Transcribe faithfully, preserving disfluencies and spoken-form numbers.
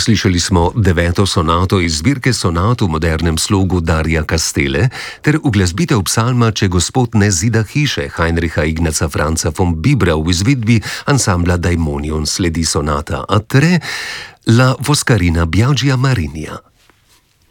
Slišali smo deveto sonato iz zbirke sonat v modernem slogu Darja Kastele ter uglasbitev psalma Če Gospod ne zida hiše Heinricha Ignaca Franca von Bibra v izvedbi ansambla Daimonion. Sledi sonata A tre, La Foscarina Biaggia Marinija.